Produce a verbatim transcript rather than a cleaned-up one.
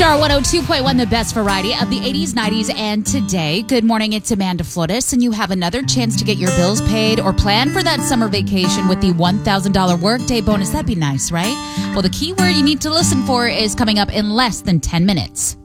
Star one oh two point one, the best variety of the eighties, nineties, and today. Good morning, it's Amanda Flores, and you have another chance to get your bills paid or plan for that summer vacation with the one thousand dollars workday bonus. That'd be nice, right? Well, the key word you need to listen for is coming up in less than ten minutes.